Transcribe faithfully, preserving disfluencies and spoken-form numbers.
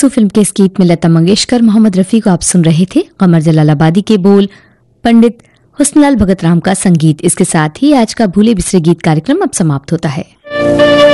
आंसू फिल्म के इस गीत में लता मंगेशकर, मोहम्मद रफी को आप सुन रहे थे। कमर जलालाबादी के बोल, पंडित हुस्नलाल भगत राम का संगीत। इसके साथ ही आज का भूले बिसरे गीत कार्यक्रम अब समाप्त होता है।